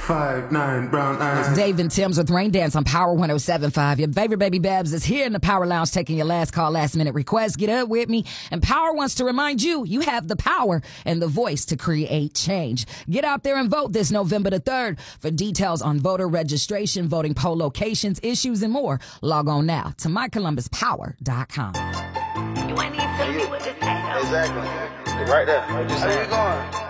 5'9", brown eyes. Dave and Tim's with Rain Dance on Power 107.5. Your favorite baby Babs is here in the Power Lounge taking your last call, last minute request. Get up with me. And Power wants to remind you, you have the power and the voice to create change. Get out there and vote this November the 3rd. For details on voter registration, voting poll locations, issues, and more, log on now to mycolumbuspower.com. You ain't even tell me what to say. Exactly. Right there. What you saying? How you going?